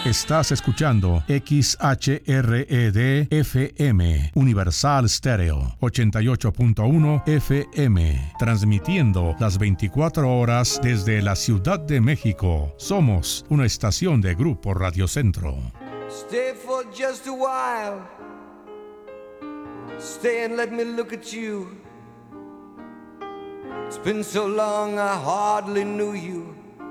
Estás escuchando XHRED-FM, Universal Stereo, 88.1 FM, transmitiendo las 24 horas desde la Ciudad de México. Somos una estación de Grupo Radio Centro. Stay for just a while. Stay and let me look at you. It's been so long I hardly knew you.